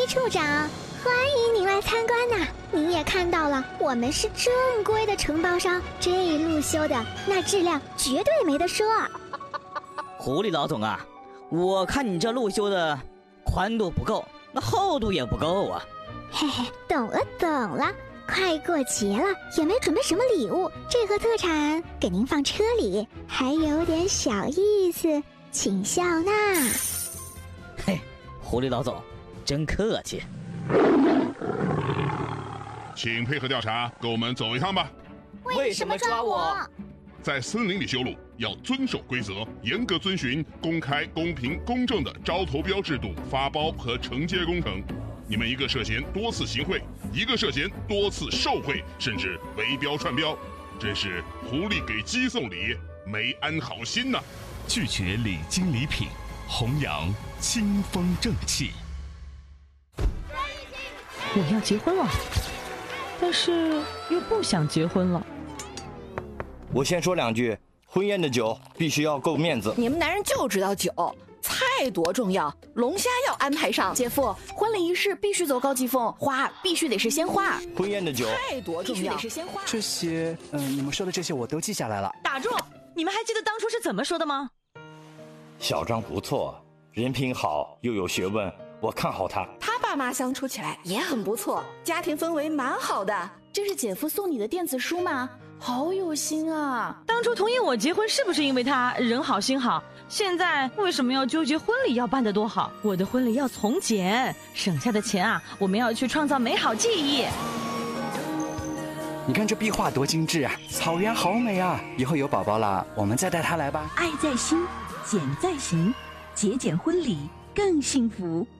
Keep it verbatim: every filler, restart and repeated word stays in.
处长，欢迎您来参观呐！您也看到了，我们是正规的承包商，这路修的那质量绝对没得说。 狐狸老总啊，我看你这路修的宽度不够，那厚度也不够啊。 嘿嘿，懂了懂了，快过节了，也没准备什么礼物，这盒特产给您放车里，还有点小意思，请笑纳。 嘿，狐狸老总，真客气。 请配合调查，跟我们走一趟吧。 为什么抓我？ 在森林里修路要遵守规则，严格遵循公开、公平、公正的招投标制度发包和承接工程。你们一个涉嫌多次行贿，一个涉嫌多次受贿，甚至围标串标，真是狐狸给鸡送礼，没安好心呐！ 拒绝礼金礼品，弘扬清风正气。 我要结婚了，但是又不想结婚了。 我先说两句，婚宴的酒必须要够面子。 你们男人就知道酒，菜多重要，龙虾要安排上。姐夫，婚礼仪式必须走高级风，花必须得是鲜花。 婚宴的酒菜多重要，必须得是鲜花。 这些，嗯，你们说的这些我都记下来了。 打住！你们还记得当初是怎么说的吗？ 小张不错，人品好又有学问，我看好他。 他爸妈相处起来也很不错，家庭氛围蛮好的。这是姐夫送你的电子书吗？好有心啊！ 当初同意我结婚是不是因为他人好心好？现在为什么要纠结婚礼要办得多好？我的婚礼要从简，省下的钱啊，我们要去创造美好记忆。 你看这壁画多精致啊，草原好美啊！以后有宝宝了，我们再带他来吧。 爱在心，简在行，节俭婚礼更幸福。